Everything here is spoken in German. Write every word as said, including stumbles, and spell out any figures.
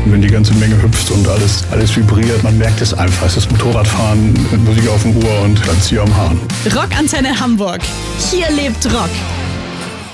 wenn die ganze Menge hüpft und alles, alles vibriert, man merkt es einfach. Es ist Motorradfahren, Musik auf dem Ohr und dann Zieher am Hahn. Rockantenne Hamburg. Hier lebt Rock.